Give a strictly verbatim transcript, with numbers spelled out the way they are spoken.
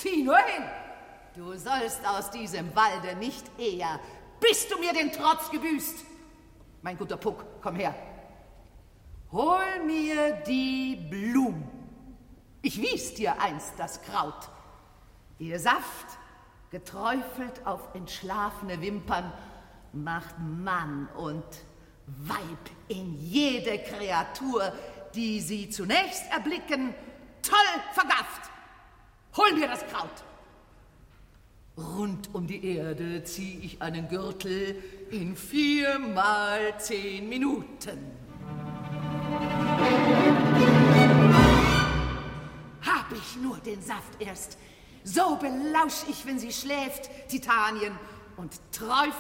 Zieh nur hin! Du sollst aus diesem Walde nicht eher, bis du mir den Trotz gebüßt. Mein guter Puck, komm her. Hol mir die Blum. Ich wies dir einst das Kraut. Ihr Saft, geträufelt auf entschlafene Wimpern, macht Mann und Weib in jede Kreatur, die sie zunächst erblicken, toll vergafft. Hol mir das Kraut. Rund um die Erde zieh ich einen Gürtel in vier mal zehn Minuten. Hab ich nur den Saft erst, so belausch ich, wenn sie schläft, Titanien, und träufle